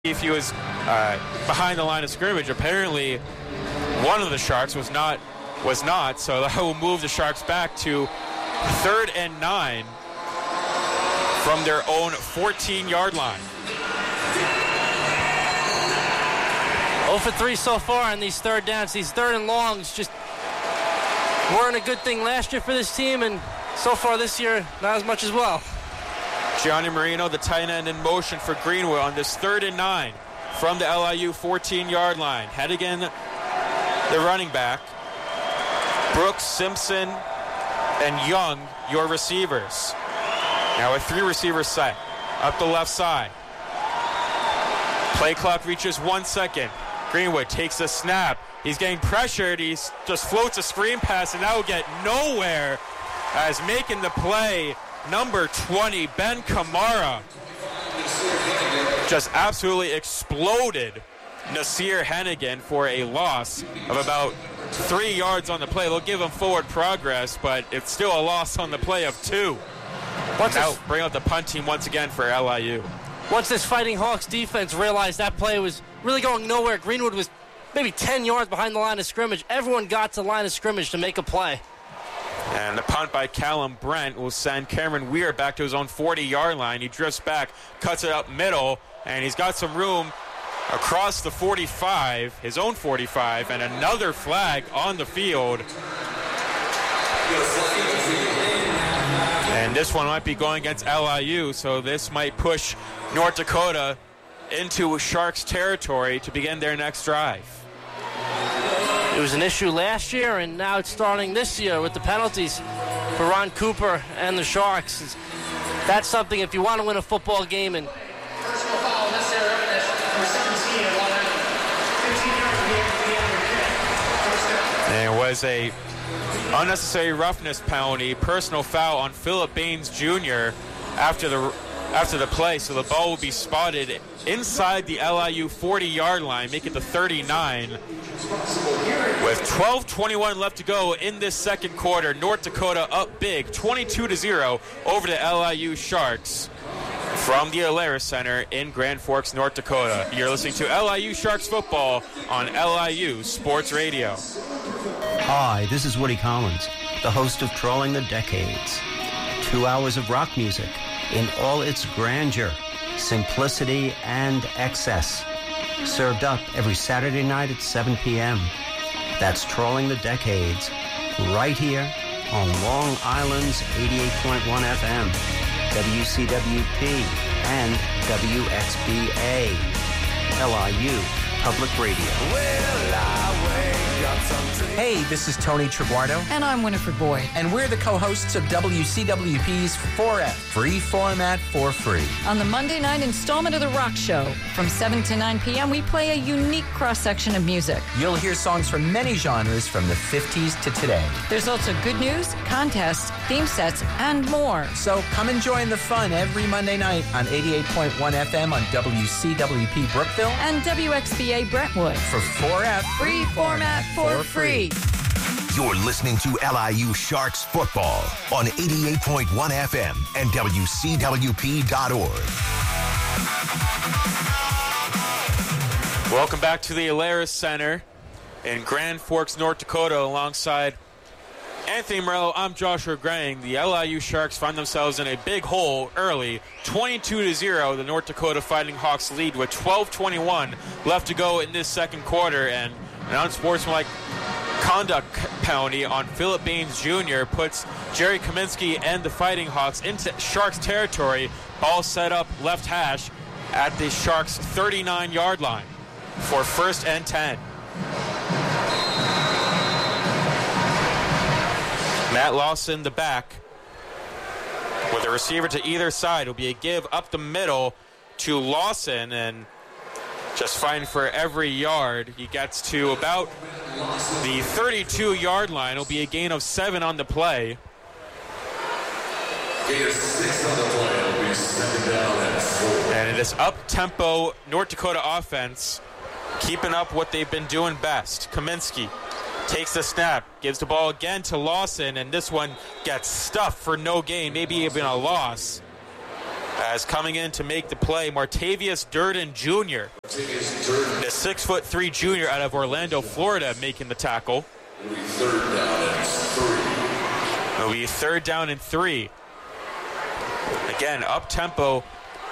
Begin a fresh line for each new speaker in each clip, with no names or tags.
if he was behind the line of scrimmage. Apparently, one of the Sharks was not, so that will move the Sharks back to 3rd and 9 from their own 14-yard line.
0 for 3 so far on these third downs. These third and longs just weren't a good thing last year for this team, and so far this year, not as much as well.
Gianni Marino, the tight end, in motion for Greenwood on this 3rd and 9 from the LIU 14-yard line. Head again, the running back. Brooks, Simpson, and Young, your receivers. Now with 3 receivers set, up the left side. Play clock reaches 1 second. Greenwood takes a snap. He's getting pressured. He just floats a screen pass, and that will get nowhere as making the play, number 20, Ben Kamara, just absolutely exploded Nasir Hennigan for a loss of about 3 yards on the play. They'll give him forward progress, but it's still a loss on the play of 2. Now bring out the punt team once again for LIU.
Once this Fighting Hawks defense realized that play was really going nowhere, Greenwood was maybe 10 yards behind the line of scrimmage. Everyone got to the line of scrimmage to make a play.
And the punt by Callum Brent will send Cameron Weir back to his own 40-yard line. He drifts back, cuts it up middle, and he's got some room across the 45, his own 45, and another flag on the field. And this one might be going against LIU, so this might push North Dakota into Sharks territory to begin their next drive.
It was an issue last year, and now it's starting this year with the penalties for Ron Cooper and the Sharks. That's something, if you want to win a football game, and
there was a unnecessary roughness penalty, personal foul on Philip Baines Jr. after the play, so the ball will be spotted inside the LIU 40-yard line, make it the 39. With 12:21 left to go in this second quarter, North Dakota up big, 22-0 over the LIU Sharks from the Alaris Center in Grand Forks, North Dakota. You're listening to LIU Sharks football on LIU Sports Radio.
Hi, this is Woody Collins, the host of Trolling the Decades. 2 hours of rock music in all its grandeur, simplicity, and excess. Served up every Saturday night at 7 p.m. That's Trolling the Decades, right here on Long Island's 88.1 FM, WCWP, and WXBA, LIU Public Radio.
Hey, this is Tony Triguardo.
And I'm Winifred Boyd.
And we're the co-hosts of WCWP's 4F, Free Format for Free.
On the Monday night installment of The Rock Show, from 7 to 9 p.m., we play a unique cross-section of music.
You'll hear songs from many genres from the 50s to today.
There's also good news, contests, theme sets, and more.
So come and join the fun every Monday night on 88.1 FM on WCWP Brookville
and WXBA Brentwood.
For 4F,
Free Format for Free.
You're listening to LIU Sharks football on 88.1 FM and WCWP.org.
Welcome back to the Alaris Center in Grand Forks, North Dakota, alongside Anthony Morello. I'm Joshua Grang. The LIU Sharks find themselves in a big hole early, 22-0. The North Dakota Fighting Hawks lead with 12:21 left to go in this second quarter, and an unsportsmanlike conduct penalty on Philip Baines Jr. puts Jerry Kaminsky and the Fighting Hawks into Sharks territory, all set up left hash at the Sharks 39-yard line for 1st and 10. Matt Lawson, the back, with a receiver to either side. It'll be a give up the middle to Lawson, and just fighting for every yard. He gets to about the 32-yard line. It'll be a gain of 7 on the play.
Gain of 6 on the play. It'll be 7 down at 4.
And it is up-tempo North Dakota offense, keeping up what they've been doing best. Kaminsky takes the snap, gives the ball again to Lawson, and this one gets stuffed for no gain, maybe even a loss. As coming in to make the play, Martavius Durden Jr., the 6'3" junior out of Orlando, Florida, making the tackle. It'll be third down and 3. Again, up-tempo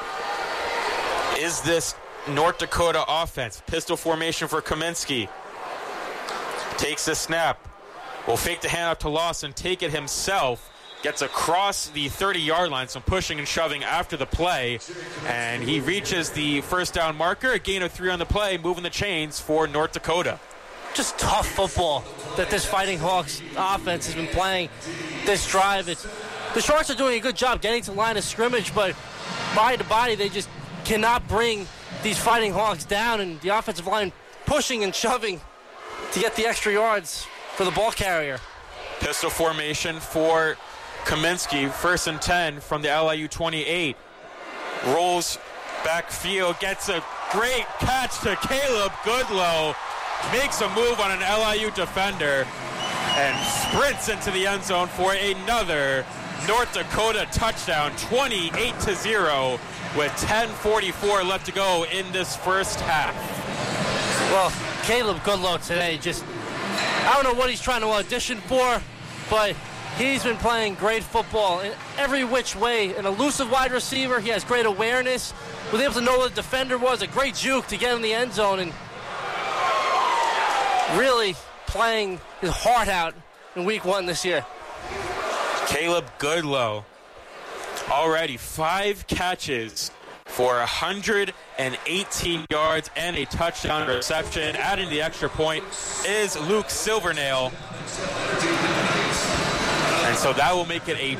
is this North Dakota offense. Pistol formation for Kaminsky. Takes the snap. Will fake the handoff to Lawson, take it himself. Gets across the 30-yard line, some pushing and shoving after the play. And he reaches the first down marker, a gain of 3 on the play, moving the chains for North Dakota.
Just tough football that this Fighting Hawks offense has been playing this drive. The Sharks are doing a good job getting to the line of scrimmage, but body to body, they just cannot bring these Fighting Hawks down, and the offensive line pushing and shoving to get the extra yards for the ball carrier.
Pistol formation for Kaminsky, 1st and 10 from the LIU 28. Rolls backfield, gets a great catch to Caleb Goodlow. Makes a move on an LIU defender and sprints into the end zone for another North Dakota touchdown, 28-0 with 10:44 left to go in this first half.
Well, Caleb Goodlow today I don't know what he's trying to audition for, but he's been playing great football in every which way. An elusive wide receiver, he has great awareness, was able to know what the defender was, a great juke to get in the end zone, and really playing his heart out in week 1 this year.
Caleb Goodlow, already 5 catches for 118 yards and a touchdown reception. Adding the extra point is Luke Silvernail. And so that will make it a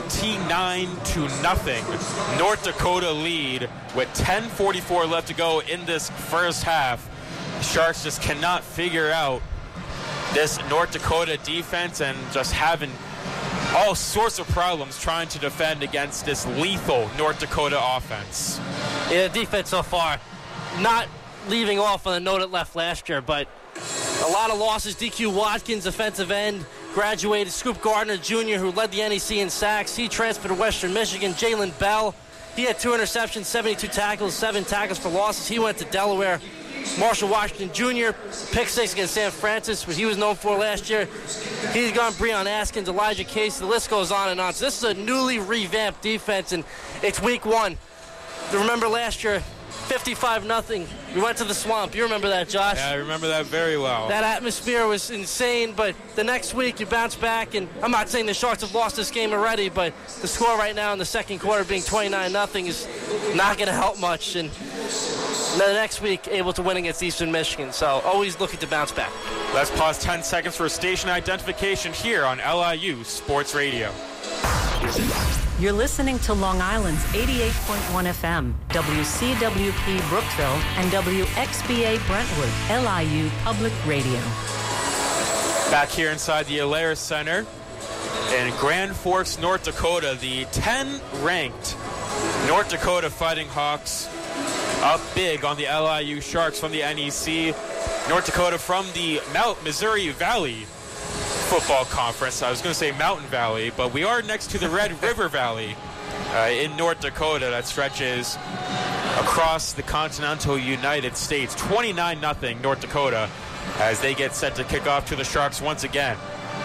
29-0 North Dakota lead with 10:44 left to go in this first half. Sharks just cannot figure out this North Dakota defense and just having all sorts of problems trying to defend against this lethal North Dakota offense.
Yeah, the defense so far not leaving off on the note it left last year, but a lot of losses. DQ Watkins, defensive end, graduated. Scoop Gardner Jr., who led the NEC in sacks, he transferred to Western Michigan. Jalen Bell, he had 2 interceptions, 72 tackles, 7 tackles for losses. He went to Delaware. Marshall Washington Jr., pick 6 against San Francis, what he was known for last year. He's gone. Breon Askins, Elijah Case, the list goes on and on. So this is a newly revamped defense, and it's week 1. Remember last year, 55-0. We went to the Swamp. You remember that, Josh?
Yeah, I remember that very well.
That atmosphere was insane, but the next week you bounce back, and I'm not saying the Sharks have lost this game already, but the score right now in the second quarter being 29-0 is not going to help much. And the next week able to win against Eastern Michigan, so always looking to bounce back.
Let's pause 10 seconds for station identification here on LIU Sports Radio.
You're listening to Long Island's 88.1 FM, WCWP Brookville, and WXBA Brentwood, LIU Public Radio.
Back here inside the Alaris Center in Grand Forks, North Dakota, the 10-ranked North Dakota Fighting Hawks up big on the LIU Sharks from the NEC. North Dakota from the Missouri Valley Football Conference. I was going to say Mountain Valley, but we are next to the Red River Valley in North Dakota that stretches across the continental United States. 29-0 North Dakota as they get set to kick off to the Sharks once again.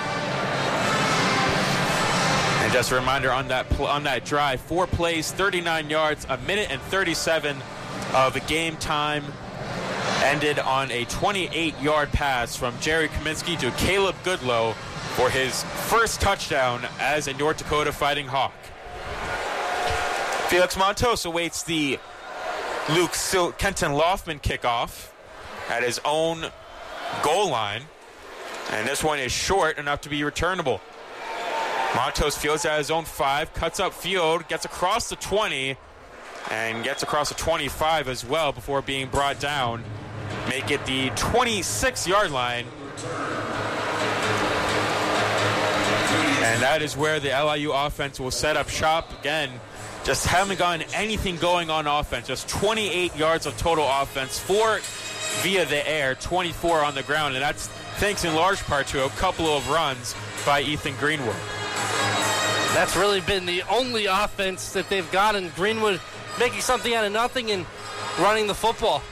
And just a reminder on that drive, 4 plays, 39 yards, a minute and 37 of game time. Ended on a 28-yard pass from Jerry Kaminsky to Caleb Goodlow for his first touchdown as a North Dakota Fighting Hawk. Felix Montos awaits the Kenton Loffman kickoff at his own goal line. And this one is short enough to be returnable. Montos fields at his own 5, cuts up field, gets across the 20, and gets across the 25 as well before being brought down. Make it the 26-yard line. And that is where the LIU offense will set up shop. Again, just haven't gotten anything going on offense. Just 28 yards of total offense, 4 via the air, 24 on the ground. And that's thanks in large part to a couple of runs by Ethan Greenwood.
That's really been the only offense that they've gotten. Greenwood making something out of nothing and running the football.